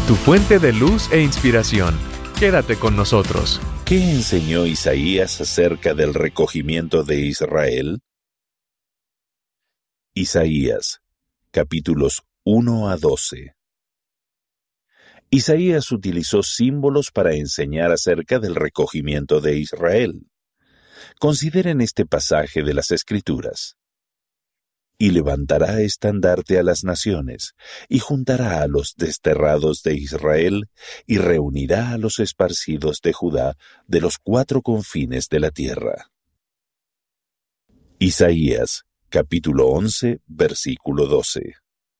tu fuente de luz e inspiración. Quédate con nosotros. ¿Qué enseñó Isaías acerca del recogimiento de Israel? Isaías, capítulos 1 a 12. Isaías utilizó símbolos para enseñar acerca del recogimiento de Israel. Consideren este pasaje de las Escrituras. Y levantará estandarte a las naciones, y juntará a los desterrados de Israel, y reunirá a los esparcidos de Judá de los 4 confines de la tierra. Isaías, capítulo 11, versículo 12.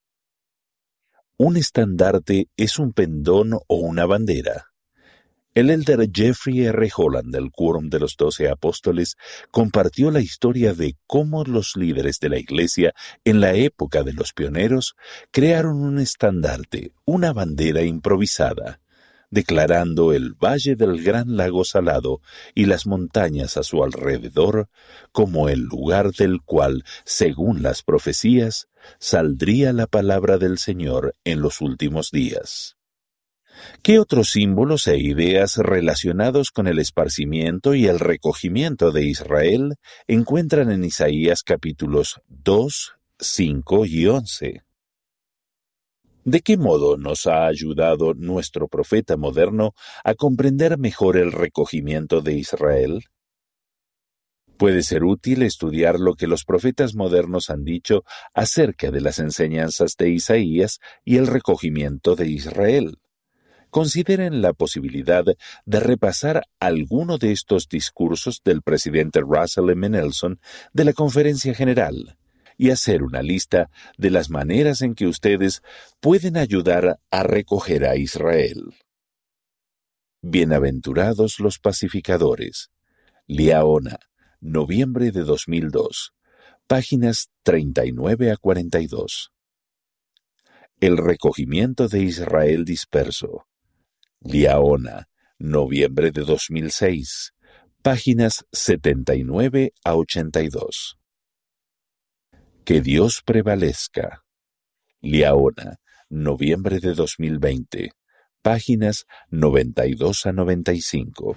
Un estandarte es un pendón o una bandera. El elder Jeffrey R. Holland del Quórum de los 12 Apóstoles compartió la historia de cómo los líderes de la Iglesia en la época de los pioneros crearon un estandarte, una bandera improvisada, declarando el valle del Gran Lago Salado y las montañas a su alrededor como el lugar del cual, según las profecías, saldría la palabra del Señor en los últimos días. ¿Qué otros símbolos e ideas relacionados con el esparcimiento y el recogimiento de Israel encuentran en Isaías capítulos 2, 5 y 11? ¿De qué modo nos ha ayudado nuestro profeta moderno a comprender mejor el recogimiento de Israel? Puede ser útil estudiar lo que los profetas modernos han dicho acerca de las enseñanzas de Isaías y el recogimiento de Israel. Consideren la posibilidad de repasar alguno de estos discursos del presidente Russell M. Nelson de la Conferencia General y hacer una lista de las maneras en que ustedes pueden ayudar a recoger a Israel. Bienaventurados los pacificadores. Liaona, noviembre de 2002, páginas 39 a 42. El recogimiento de Israel disperso. Liaona, noviembre de 2006, páginas 79 a 82. Que Dios prevalezca. Liaona, noviembre de 2020, páginas 92 a 95.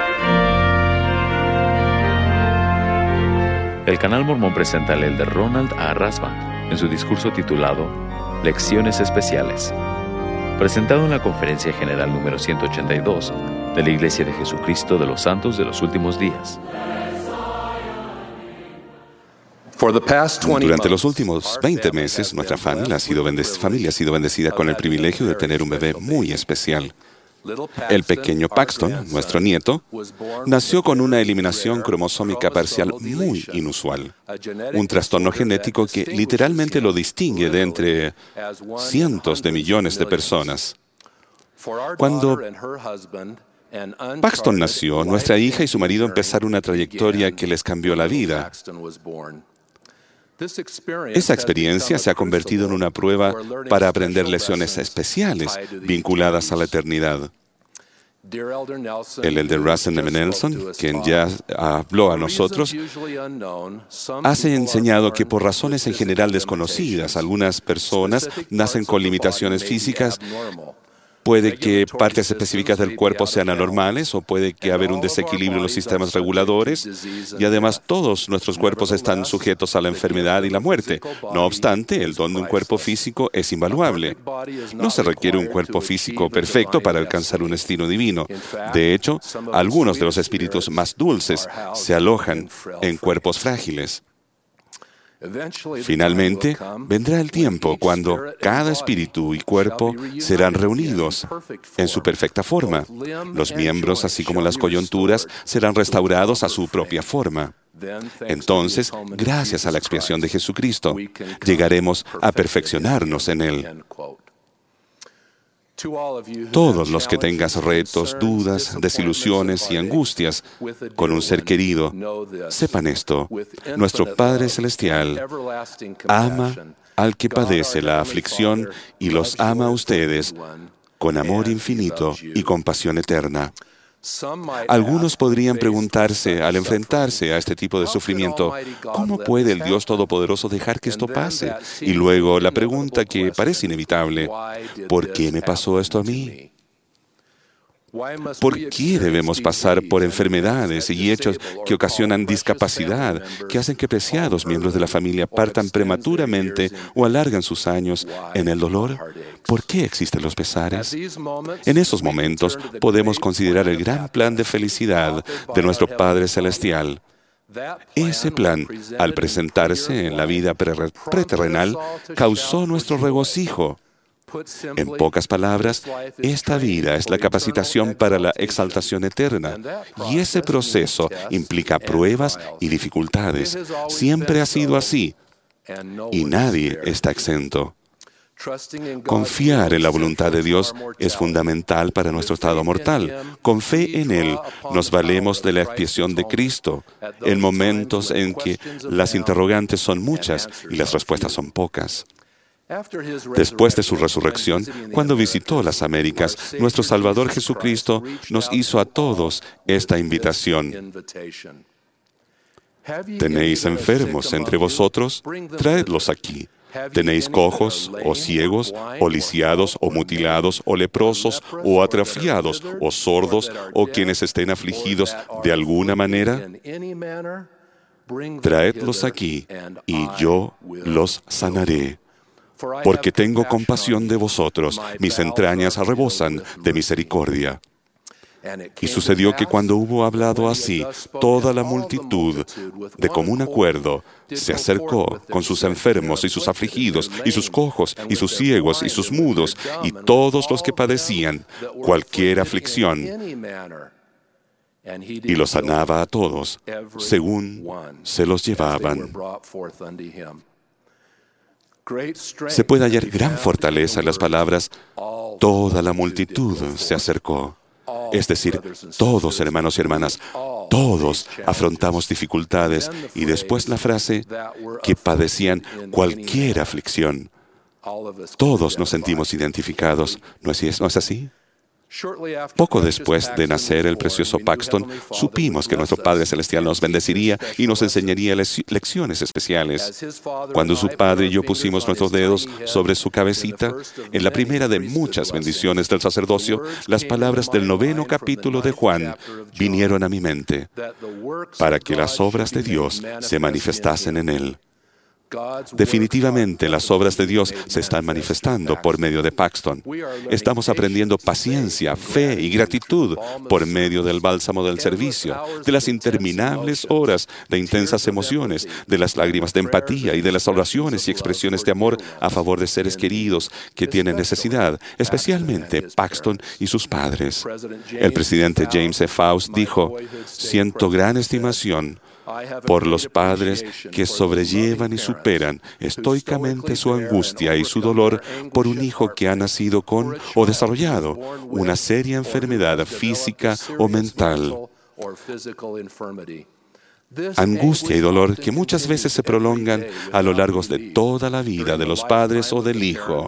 El Canal Mormón presenta al elder Ronald A. Rasband en su discurso titulado Lecciones Especiales, presentado en la Conferencia General número 182 de la Iglesia de Jesucristo de los Santos de los Últimos Días. Durante los últimos 20 meses, nuestra familia ha sido bendecida con el privilegio de tener un bebé muy especial. El pequeño Paxton, nuestro nieto, nació con una eliminación cromosómica parcial muy inusual, un trastorno genético que literalmente lo distingue de entre cientos de millones de personas. Cuando Paxton nació, nuestra hija y su marido empezaron una trayectoria que les cambió la vida. Esa experiencia se ha convertido en una prueba para aprender lecciones especiales vinculadas a la eternidad. El elder Russell M. Nelson, quien ya habló a nosotros, ha enseñado que por razones en general desconocidas, algunas personas nacen con limitaciones físicas. Puede que partes específicas del cuerpo sean anormales o puede que haber un desequilibrio en los sistemas reguladores y además todos nuestros cuerpos están sujetos a la enfermedad y la muerte. No obstante, el don de un cuerpo físico es invaluable. No se requiere un cuerpo físico perfecto para alcanzar un destino divino. De hecho, algunos de los espíritus más dulces se alojan en cuerpos frágiles. Finalmente, vendrá el tiempo cuando cada espíritu y cuerpo serán reunidos en su perfecta forma. Los miembros, así como las coyunturas, serán restaurados a su propia forma. Entonces, gracias a la expiación de Jesucristo, llegaremos a perfeccionarnos en Él. Todos los que tengas retos, dudas, desilusiones y angustias con un ser querido, sepan esto: nuestro Padre Celestial ama al que padece la aflicción y los ama a ustedes con amor infinito y compasión eterna. Algunos podrían preguntarse al enfrentarse a este tipo de sufrimiento, ¿cómo puede el Dios Todopoderoso dejar que esto pase? Y luego la pregunta que parece inevitable, ¿por qué me pasó esto a mí? ¿Por qué debemos pasar por enfermedades y hechos que ocasionan discapacidad, que hacen que preciados miembros de la familia partan prematuramente o alargan sus años en el dolor? ¿Por qué existen los pesares? En esos momentos podemos considerar el gran plan de felicidad de nuestro Padre Celestial. Ese plan, al presentarse en la vida preterrenal, causó nuestro regocijo. En pocas palabras, esta vida es la capacitación para la exaltación eterna, y ese proceso implica pruebas y dificultades. Siempre ha sido así, y nadie está exento. Confiar en la voluntad de Dios es fundamental para nuestro estado mortal. Con fe en Él, nos valemos de la expiación de Cristo en momentos en que las interrogantes son muchas y las respuestas son pocas. Después de su resurrección, cuando visitó las Américas, nuestro Salvador Jesucristo nos hizo a todos esta invitación. ¿Tenéis enfermos entre vosotros? Traedlos aquí. ¿Tenéis cojos, o ciegos, o lisiados, o mutilados, o leprosos, o atrofiados, o sordos, o quienes estén afligidos de alguna manera? Traedlos aquí, y yo los sanaré. Porque tengo compasión de vosotros, mis entrañas rebosan de misericordia. Y sucedió que cuando hubo hablado así, toda la multitud, de común acuerdo, se acercó con sus enfermos y sus afligidos, y sus cojos, y sus ciegos, y sus mudos, y todos los que padecían cualquier aflicción, y los sanaba a todos, según se los llevaban. Se puede hallar gran fortaleza en las palabras, toda la multitud se acercó. Es decir, todos, hermanos y hermanas, todos afrontamos dificultades, y después la frase, que padecían cualquier aflicción. Todos nos sentimos identificados, ¿no es así? Poco después de nacer el precioso Paxton, supimos que nuestro Padre Celestial nos bendeciría y nos enseñaría lecciones especiales. Cuando su padre y yo pusimos nuestros dedos sobre su cabecita, en la primera de muchas bendiciones del sacerdocio, las palabras del 9º capítulo de Juan vinieron a mi mente, para que las obras de Dios se manifestasen en él. Definitivamente las obras de Dios se están manifestando por medio de Paxton. Estamos aprendiendo paciencia, fe y gratitud por medio del bálsamo del servicio, de las interminables horas de intensas emociones, de las lágrimas de empatía y de las oraciones y expresiones de amor a favor de seres queridos que tienen necesidad, especialmente Paxton y sus padres. El presidente James E. Faust dijo, «Siento gran estimación por los padres que sobrellevan y superan estoicamente su angustia y su dolor por un hijo que ha nacido con o desarrollado una seria enfermedad física o mental. Angustia y dolor que muchas veces se prolongan a lo largo de toda la vida de los padres o del hijo.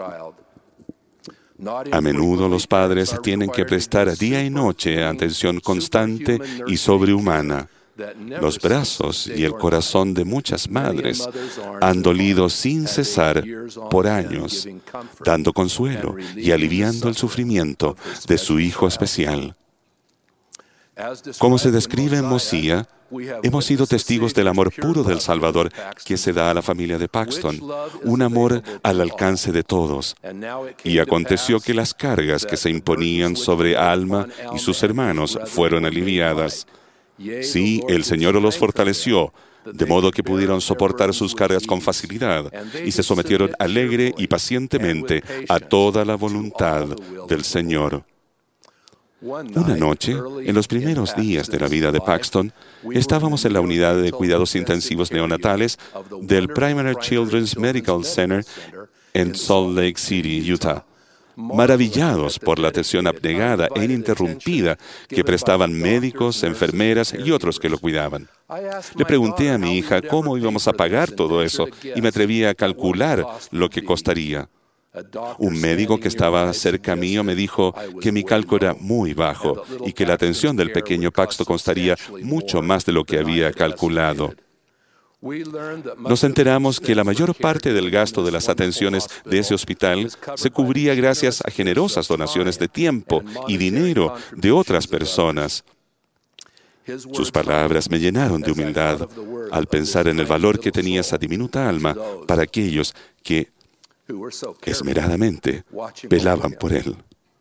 A menudo los padres tienen que prestar día y noche atención constante y sobrehumana. Los brazos y el corazón de muchas madres han dolido sin cesar por años, dando consuelo y aliviando el sufrimiento de su hijo especial. Como se describe en Mosiah, hemos sido testigos del amor puro del Salvador que se da a la familia de Paxton, un amor al alcance de todos. Y aconteció que las cargas que se imponían sobre Alma y sus hermanos fueron aliviadas. Sí, el Señor los fortaleció, de modo que pudieron soportar sus cargas con facilidad y se sometieron alegre y pacientemente a toda la voluntad del Señor. Una noche, en los primeros días de la vida de Paxton, estábamos en la unidad de cuidados intensivos neonatales del Primary Children's Medical Center en Salt Lake City, Utah. Maravillados por la atención abnegada e ininterrumpida que prestaban médicos, enfermeras y otros que lo cuidaban. Le pregunté a mi hija cómo íbamos a pagar todo eso y me atreví a calcular lo que costaría. Un médico que estaba cerca mío me dijo que mi cálculo era muy bajo y que la atención del pequeño Paxton costaría mucho más de lo que había calculado. Nos enteramos que la mayor parte del gasto de las atenciones de ese hospital se cubría gracias a generosas donaciones de tiempo y dinero de otras personas. Sus palabras me llenaron de humildad al pensar en el valor que tenía esa diminuta alma para aquellos que esmeradamente velaban por él.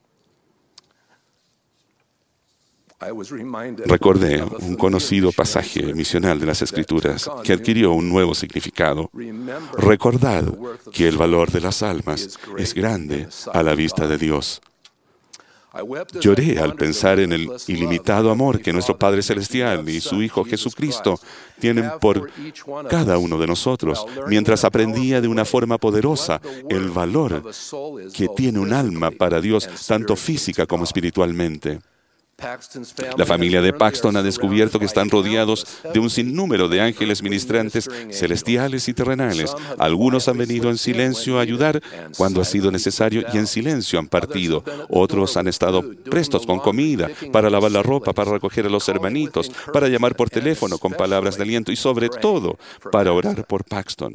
Recordé un conocido pasaje misional de las Escrituras que adquirió un nuevo significado. Recordad que el valor de las almas es grande a la vista de Dios. Lloré al pensar en el ilimitado amor que nuestro Padre Celestial y su Hijo Jesucristo tienen por cada uno de nosotros, mientras aprendía de una forma poderosa el valor que tiene un alma para Dios, tanto física como espiritualmente. La familia de Paxton ha descubierto que están rodeados de un sinnúmero de ángeles ministrantes celestiales y terrenales. Algunos han venido en silencio a ayudar cuando ha sido necesario y en silencio han partido. Otros han estado prestos con comida, para lavar la ropa, para recoger a los hermanitos, para llamar por teléfono con palabras de aliento y sobre todo para orar por Paxton.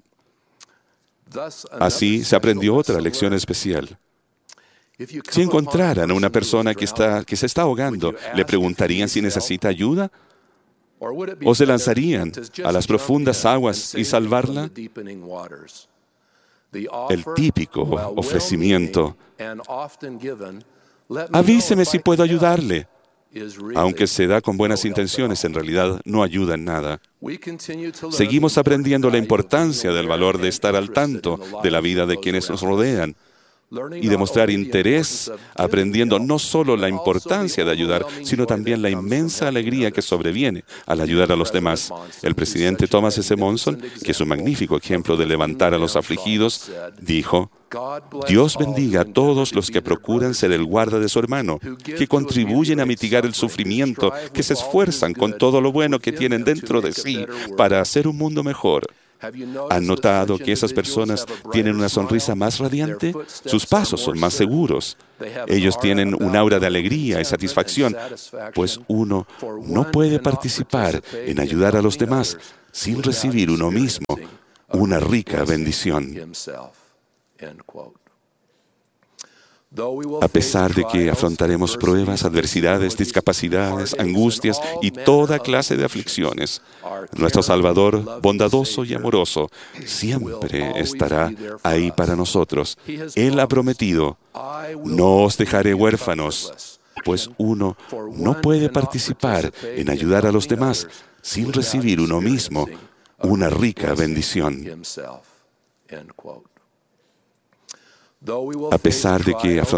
Así se aprendió otra lección especial. Si encontraran a una persona que se está ahogando, ¿le preguntarían si necesita ayuda? ¿O se lanzarían a las profundas aguas y salvarla? El típico ofrecimiento: avíseme si puedo ayudarle. Aunque se da con buenas intenciones, en realidad no ayuda en nada. Seguimos aprendiendo la importancia del valor de estar al tanto de la vida de quienes nos rodean y demostrar interés, aprendiendo no solo la importancia de ayudar, sino también la inmensa alegría que sobreviene al ayudar a los demás. El presidente Thomas S. Monson, que es un magnífico ejemplo de levantar a los afligidos, dijo: Dios bendiga a todos los que procuran ser el guarda de su hermano, que contribuyen a mitigar el sufrimiento, que se esfuerzan con todo lo bueno que tienen dentro de sí para hacer un mundo mejor. ¿Han notado que esas personas tienen una sonrisa más radiante? Sus pasos son más seguros. Ellos tienen un aura de alegría y satisfacción, pues uno no puede participar en ayudar a los demás sin recibir uno mismo una rica bendición. A pesar de que afrontaremos pruebas, adversidades, discapacidades, angustias y toda clase de aflicciones, nuestro Salvador, bondadoso y amoroso, siempre estará ahí para nosotros. Él ha prometido: no os dejaré huérfanos, pues uno no puede participar en ayudar a los demás sin recibir uno mismo una rica bendición. A pesar de que